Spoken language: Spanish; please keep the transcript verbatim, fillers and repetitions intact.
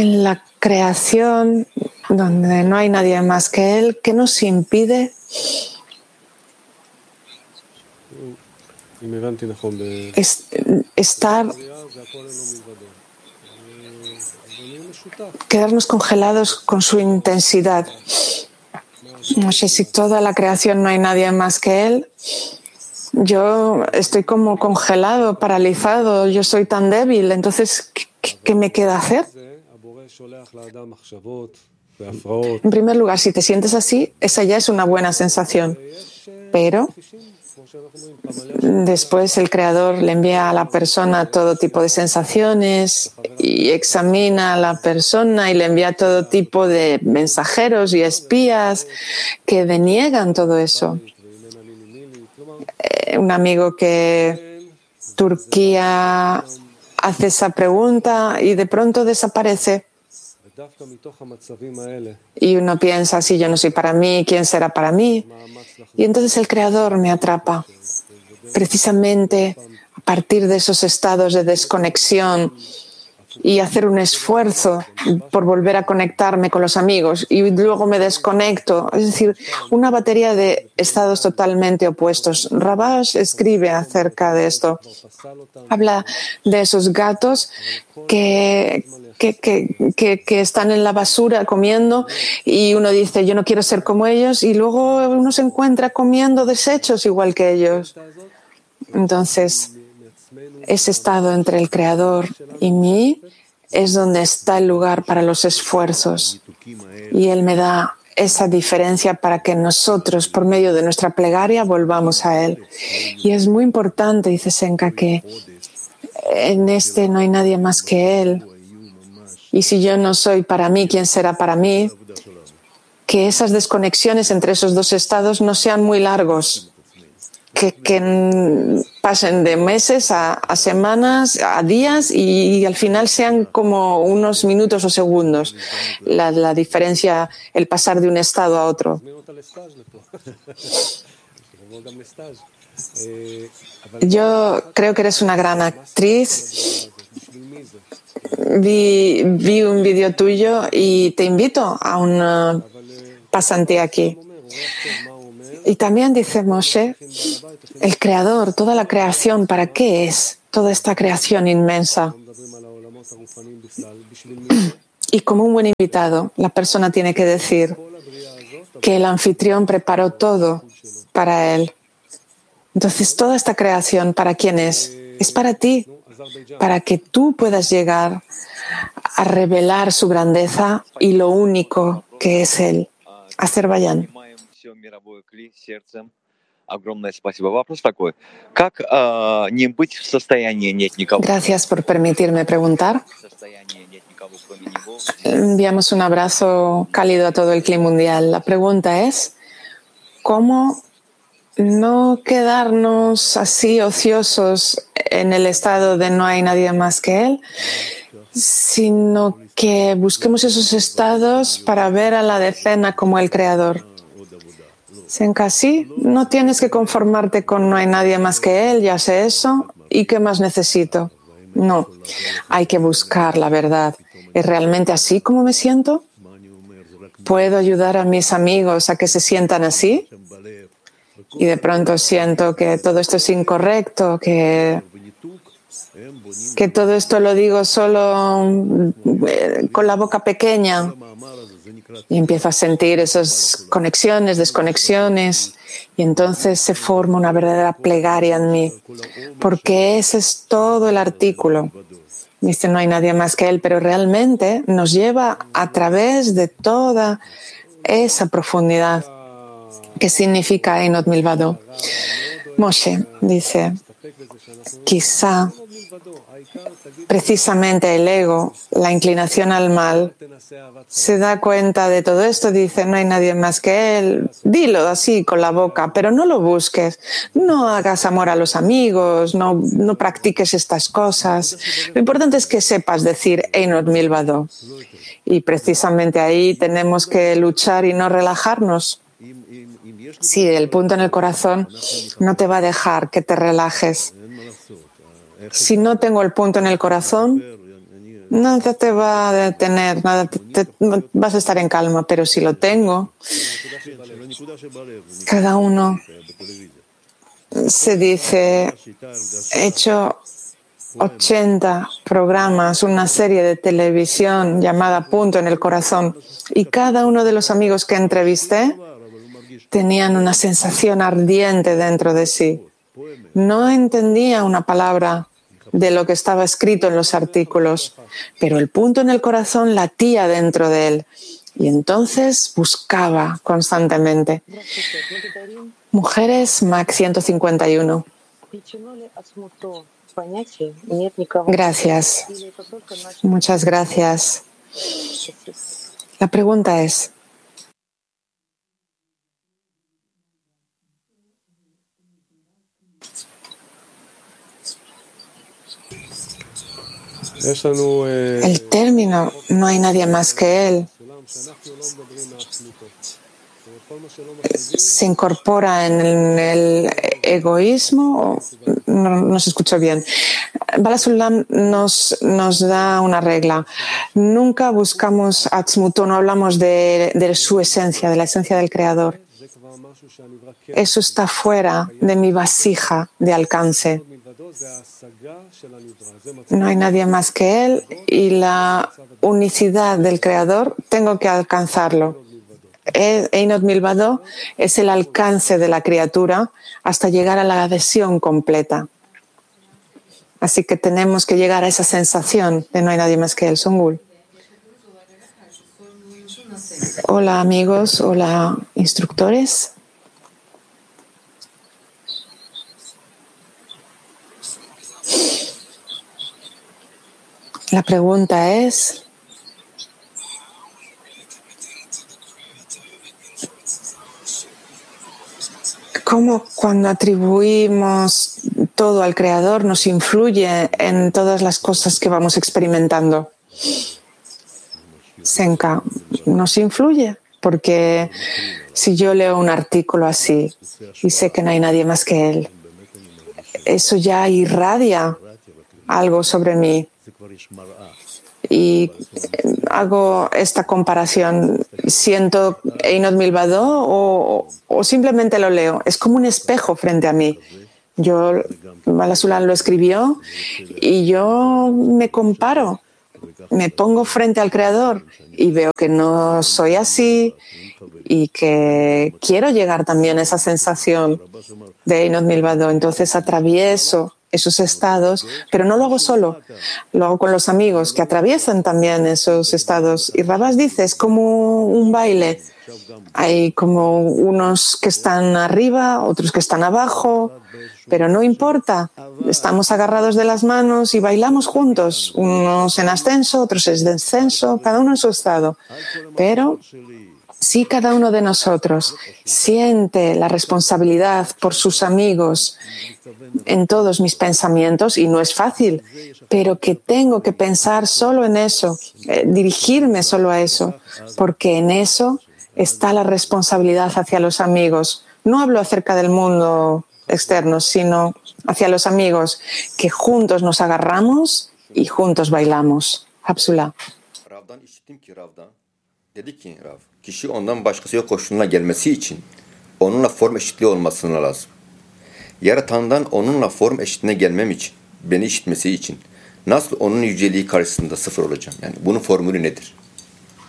en la creación, donde no hay nadie más que Él, ¿qué nos impide es, estar, quedarnos congelados con su intensidad? No sé, si toda la creación no hay nadie más que Él, yo estoy como congelado, paralizado, yo soy tan débil, entonces, ¿qué, qué me queda hacer? En primer lugar, si te sientes así, esa ya es una buena sensación, pero después el Creador le envía a la persona todo tipo de sensaciones y examina a la persona y le envía todo tipo de mensajeros y espías que deniegan todo eso. Eh, un amigo que Turquía hace esa pregunta y de pronto desaparece. Y uno piensa, si yo no soy para mí, ¿quién será para mí? Y entonces el Creador me atrapa, precisamente a partir de esos estados de desconexión, y hacer un esfuerzo por volver a conectarme con los amigos y luego me desconecto. Es decir, una batería de estados totalmente opuestos. Rabash escribe acerca de esto. Habla de esos gatos que, que, que, que, que están en la basura comiendo y uno dice, yo no quiero ser como ellos, y luego uno se encuentra comiendo desechos igual que ellos. Entonces, ese estado entre el Creador y mí es donde está el lugar para los esfuerzos. Y Él me da esa diferencia para que nosotros, por medio de nuestra plegaria, volvamos a Él. Y es muy importante, dice Senka, que en este no hay nadie más que Él. Y si yo no soy para mí, ¿quién será para mí? Que esas desconexiones entre esos dos estados no sean muy largos. Que, que pasen de meses a, a semanas, a días, y, y al final sean como unos minutos o segundos la, la diferencia, el pasar de un estado a otro. Yo creo que eres una gran actriz. Vi, vi un vídeo tuyo y te invito a una pasantía aquí. Y también dice Moshe, el Creador, toda la creación, ¿para qué es toda esta creación inmensa? Y como un buen invitado, la persona tiene que decir que el anfitrión preparó todo para él. Entonces, toda esta creación, ¿para quién es? Es para ti, para que tú puedas llegar a revelar su grandeza y lo único que es Él. Azerbaiyán. Gracias por permitirme preguntar. Enviamos un abrazo cálido a todo el clima mundial. La pregunta es, ¿cómo no quedarnos así ociosos en el estado de no hay nadie más que Él, sino que busquemos esos estados para ver a la decena como el Creador? Senka, sí, no tienes que conformarte con no hay nadie más que Él, ya sé eso, ¿y qué más necesito? No, hay que buscar la verdad. ¿Es realmente así como me siento? ¿Puedo ayudar a mis amigos a que se sientan así? Y de pronto siento que todo esto es incorrecto, que, que todo esto lo digo solo con la boca pequeña. Y empiezo a sentir esas conexiones, desconexiones, y entonces se forma una verdadera plegaria en mí, porque ese es todo el artículo. Dice, no hay nadie más que Él, pero realmente nos lleva a través de toda esa profundidad que significa Einot Milvado. Moshe dice, quizá precisamente el ego, la inclinación al mal, se da cuenta de todo esto, dice, no hay nadie más que Él, dilo así con la boca, pero no lo busques, no hagas amor a los amigos, no, no practiques estas cosas. Lo importante es que sepas decir Einot Milvado. Y precisamente ahí tenemos que luchar y no relajarnos. Si el punto en el corazón no te va a dejar que te relajes. Si no tengo el punto en el corazón, nada te va a detener, nada te, te, vas a estar en calma, pero si lo tengo, cada uno se dice, he hecho ochenta programas, una serie de televisión llamada Punto en el Corazón, y cada uno de los amigos que entrevisté tenían una sensación ardiente dentro de sí. No entendía una palabra de lo que estaba escrito en los artículos, pero el punto en el corazón latía dentro de él y entonces buscaba constantemente. Mujeres M A C ciento cincuenta y uno. Gracias. Muchas gracias. La pregunta es, el término, no hay nadie más que él, se incorpora en el egoísmo, no, no se escuchó bien. Bala Sulam nos, nos da una regla. Nunca buscamos Atzmuto, no hablamos de, de su esencia, de la esencia del Creador. Eso está fuera de mi vasija de alcance. No hay nadie más que Él y la unicidad del Creador tengo que alcanzarlo. Einot Milvado es el alcance de la criatura hasta llegar a la adhesión completa. Así que tenemos que llegar a esa sensación de no hay nadie más que Él. Songul. Hola amigos, hola instructores. La pregunta es, ¿cómo cuando atribuimos todo al Creador nos influye en todas las cosas que vamos experimentando? Senka, nos influye, porque si yo leo un artículo así y sé que no hay nadie más que Él, eso ya irradia algo sobre mí. Y hago esta comparación, siento Einot Milvado o, o simplemente lo leo. Es como un espejo frente a mí. Yo, Bala Sulam lo escribió y yo me comparo, me pongo frente al Creador y veo que no soy así y que quiero llegar también a esa sensación de Einot Milvado. Entonces atravieso esos estados, pero no lo hago solo, lo hago con los amigos que atraviesan también esos estados. Y Rabás dice, es como un baile. Hay como unos que están arriba, otros que están abajo, pero no importa. Estamos agarrados de las manos y bailamos juntos, unos en ascenso, otros en descenso, cada uno en su estado. Pero si cada uno de nosotros siente la responsabilidad por sus amigos en todos mis pensamientos, y no es fácil, pero que tengo que pensar solo en eso, eh, dirigirme solo a eso, porque en eso está la responsabilidad hacia los amigos. No hablo acerca del mundo externo, sino hacia los amigos, que juntos nos agarramos y juntos bailamos. Hapsula. Dedi ki Rav, kişi ondan başkası koşuluna gelmesi için onunla form eşitliği olmasına lazım. Yaratandan onunla form eşitliğine gelmem için, beni işitmesi için nasıl onun yüceliği karşısında sıfır olacağım? Yani bunun formülü nedir?